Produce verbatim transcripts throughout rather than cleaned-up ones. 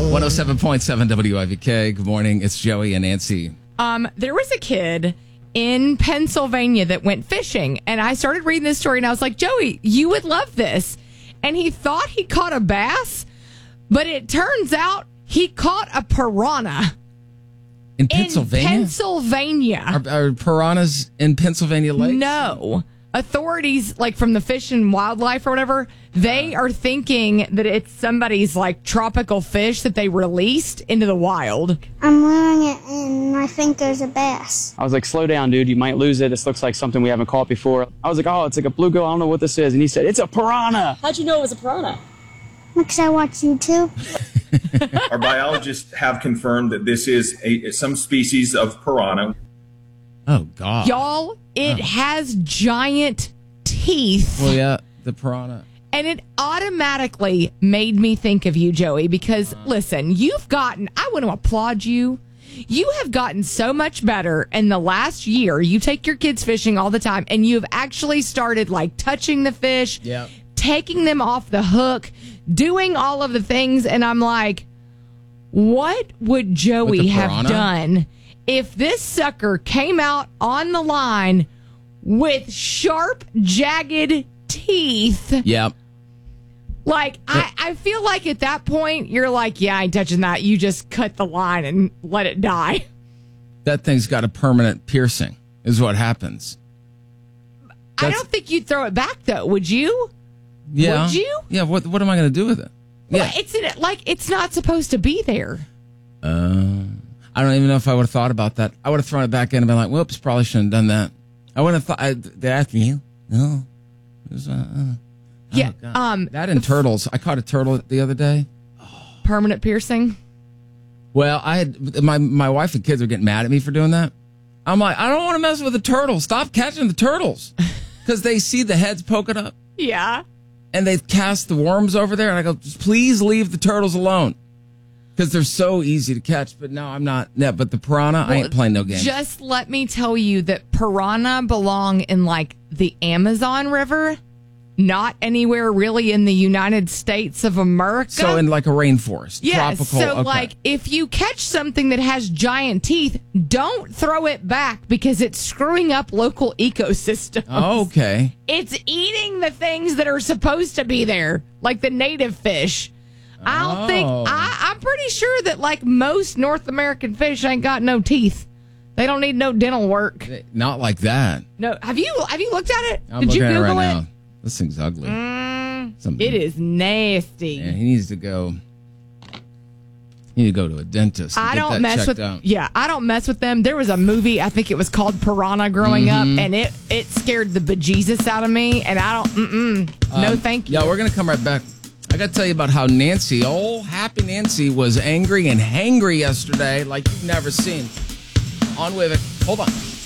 one oh seven point seven W I V K. Good morning. It's Joey and Nancy. Um, there was a kid in Pennsylvania that went fishing, and I started reading this story, and I was like, Joey, you would love this. And he thought he caught a bass, but it turns out he caught a piranha. In Pennsylvania? In Pennsylvania. Are, are piranhas in Pennsylvania lakes? No. Authorities, like from the Fish and Wildlife or whatever, they are thinking that it's somebody's like tropical fish that they released into the wild. I'm wearing it and I think there's a bass. I was like, slow down, dude. You might lose it. This looks like something we haven't caught before. I was like, oh, it's like a bluegill. I don't know what this is. And he said, it's a piranha. How'd you know it was a piranha? Because I watch YouTube. Our biologists have confirmed that this is a, some species of piranha. Oh, God. Y'all, it oh. has giant teeth. Well, yeah, the piranha. And it automatically made me think of you, Joey, because, listen, you've gotten, I want to applaud you. You have gotten so much better in the last year. You take your kids fishing all the time, and you've actually started, like, touching the fish, yeah. taking them off the hook, doing all of the things. And I'm like, what would Joey have done if this sucker came out on the line with sharp, jagged teeth? Yep. Like, I, I feel like at that point, you're like, yeah, I ain't touching that. You just cut the line and let it die. That thing's got a permanent piercing, is what happens. That's, I don't think you'd throw it back, though. Would you? Yeah. Would you? Yeah, what What am I going to do with it? Well, yeah. It's in it, like, it's not supposed to be there. Uh, I don't even know if I would have thought about that. I would have thrown it back in and been like, whoops, probably shouldn't have done that. I wouldn't have thought, I, they asked me, no. It was, uh, uh, yeah. Oh, um, that and turtles. I caught a turtle the other day. Permanent piercing? Well, I had, my, my wife and kids are getting mad at me for doing that. I'm like, I don't want to mess with the turtles. Stop catching the turtles. Because they see the heads poking up. Yeah. And they cast the worms over there. And I go, please leave the turtles alone. Because they're so easy to catch. But no, I'm not. Yeah, but the piranha, well, I ain't playing no games. Just let me tell you that piranha belong in, like, the Amazon River. Not anywhere really in the United States of America. So in, like, a rainforest. Yes. Tropical. So, okay. like, if you catch something that has giant teeth, don't throw it back because it's screwing up local ecosystems. Oh, okay. It's eating the things that are supposed to be there, like the native fish. I don't oh. think I, I'm pretty sure that like most North American fish ain't got no teeth. They don't need no dental work. Not like that. No, have you have you looked at it? I'm Did looking you at Google it right it? now. This thing's ugly. Mm, it is nasty. Yeah, he needs to go. He need to go to a dentist. I get don't that mess with. out. Yeah, I don't mess with them. There was a movie, I think it was called Piranha, growing mm-hmm. up, and it it scared the bejesus out of me. And I don't. Mm-mm, um, no, thank you. Yeah, we're gonna come right back. I got to tell you about how Nancy, oh, happy Nancy, was angry and hangry yesterday like you've never seen. On with it. Hold on.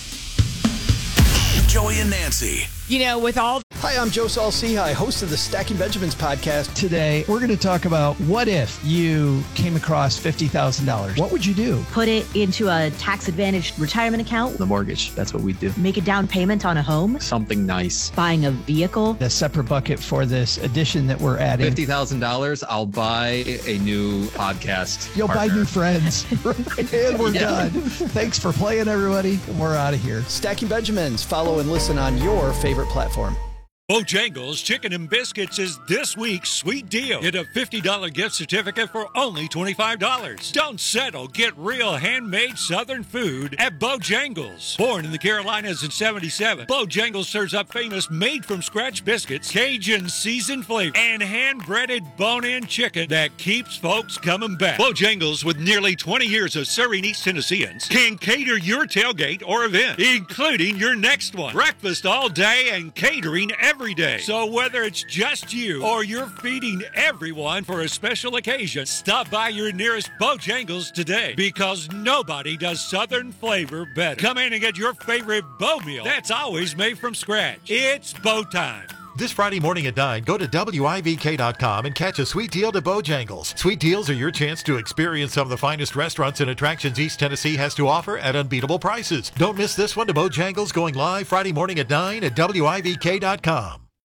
Joey and Nancy. You know, with all... Hi, I'm Joe Saul-Sehy, host of the Stacking Benjamins podcast. Today, we're going to talk about what if you came across fifty thousand dollars? What would you do? Put it into a tax-advantaged retirement account. The mortgage, that's what we do. Make a down payment on a home. Something nice. Buying a vehicle. A separate bucket for this addition that we're adding. fifty thousand dollars, I'll buy a new podcast You'll partner. buy new friends. And we're yeah. done. Thanks for playing, everybody. We're out of here. Stacking Benjamins. Follow and listen on your favorite platform. Bojangles Chicken and Biscuits is this week's sweet deal. Get a fifty dollars gift certificate for only twenty-five dollars. Don't settle. Get real handmade Southern food at Bojangles. Born in the Carolinas in seventy-seven, Bojangles serves up famous made-from-scratch biscuits, Cajun seasoned flavor, and hand-breaded bone-in chicken that keeps folks coming back. Bojangles, with nearly twenty years of serving East Tennesseans, can cater your tailgate or event, including your next one. Breakfast all day and catering every Every day. So whether it's just you or you're feeding everyone for a special occasion, stop by your nearest Bojangles today because nobody does Southern flavor better. Come in and get your favorite Bo meal that's always made from scratch. It's Bo time. This Friday morning at nine, go to W I V K dot com and catch a sweet deal to Bojangles. Sweet deals are your chance to experience some of the finest restaurants and attractions East Tennessee has to offer at unbeatable prices. Don't miss this one to Bojangles going live Friday morning at nine at W I V K dot com.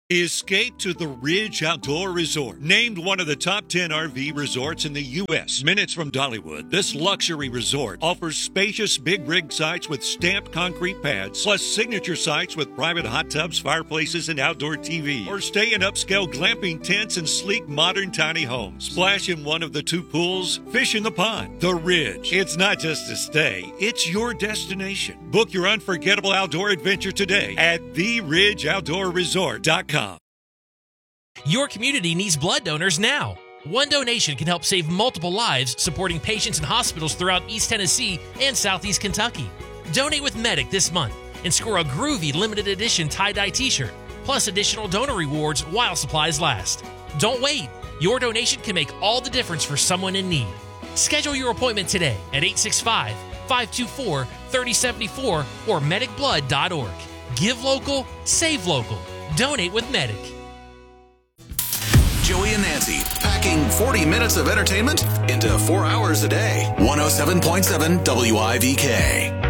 Escape to the Ridge Outdoor Resort. Named one of the top ten R V resorts in the U S Minutes from Dollywood, this luxury resort offers spacious big rig sites with stamped concrete pads, plus signature sites with private hot tubs, fireplaces, and outdoor T V. Or stay in upscale glamping tents and sleek modern tiny homes. Splash in one of the two pools, fish in the pond. The Ridge. It's not just a stay, it's your destination. Book your unforgettable outdoor adventure today at the ridge outdoor resort dot com. Your community needs blood donors now. One donation can help save multiple lives, supporting patients in hospitals throughout East Tennessee and Southeast Kentucky. Donate with Medic this month and score a groovy limited edition tie-dye t-shirt, plus additional donor rewards while supplies last. Don't wait. Your donation can make all the difference for someone in need. Schedule your appointment today at eight six five, five two four, three oh seven four or medic blood dot org. Give local, save local. Donate with Medic. Joey and Nancy, packing forty minutes of entertainment into four hours a day. one oh seven point seven W I V K.